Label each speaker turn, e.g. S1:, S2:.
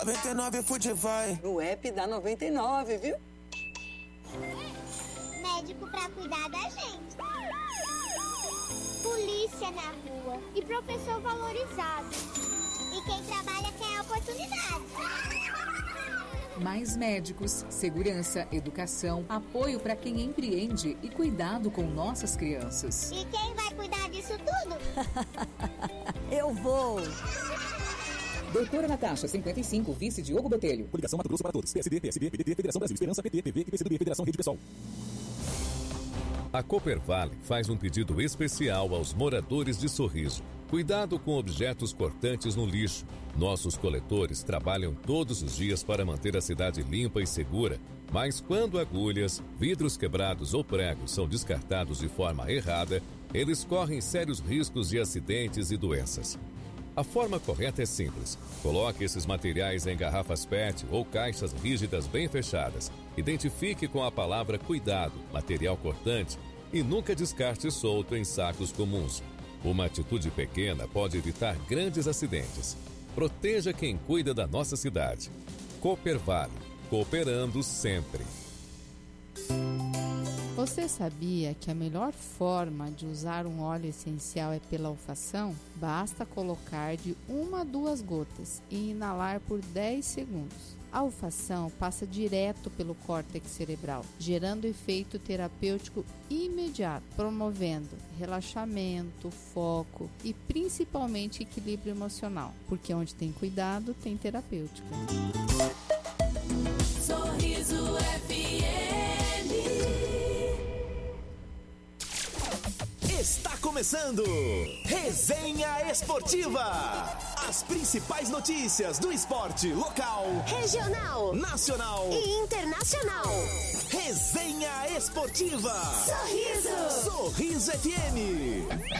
S1: 99 Fute vai.
S2: No app da 99, viu?
S3: Médico pra cuidar da gente. Polícia na rua e professor valorizado. E quem trabalha quer oportunidade.
S4: Mais médicos, segurança, educação, apoio para quem empreende e cuidado com nossas crianças.
S3: E quem vai cuidar disso tudo?
S5: Eu vou!
S4: Doutora Natasha, 55, vice Diogo Botelho.
S6: Coligação Mato Grosso para Todos. PSD, PSB, PDT, Federação Brasil, Esperança, PT, PV, PCdoB, Federação Rede Pessoal.
S7: A Coopervale faz um pedido especial aos moradores de Sorriso. Cuidado com objetos cortantes no lixo. Nossos coletores trabalham todos os dias para manter a cidade limpa e segura, mas quando agulhas, vidros quebrados ou pregos são descartados de forma errada, eles correm sérios riscos de acidentes e doenças. A forma correta é simples. Coloque esses materiais em garrafas PET ou caixas rígidas bem fechadas. Identifique com a palavra cuidado, material cortante, e nunca descarte solto em sacos comuns. Uma atitude pequena pode evitar grandes acidentes. Proteja quem cuida da nossa cidade. Coopervale, cooperando sempre.
S8: Você sabia que a melhor forma de usar um óleo essencial é pela alfação? Basta colocar de 1 a 2 gotas e inalar por 10 segundos. A alfação passa direto pelo córtex cerebral, gerando efeito terapêutico imediato, promovendo relaxamento, foco e principalmente equilíbrio emocional, porque onde tem cuidado, tem terapêutica.
S9: Sorriso FM.
S10: Está começando Resenha Esportiva. As principais notícias do esporte local,
S3: regional,
S10: nacional
S3: e internacional.
S10: Resenha Esportiva.
S3: Sorriso.
S10: Sorriso FM.